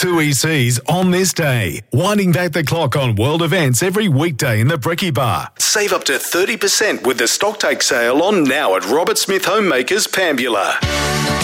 Two ECs on this day. Winding back the clock on world events every weekday in the Bricky Bar. Save up to 30% with the stocktake sale on now at Robert Smith Homemakers, Pambula.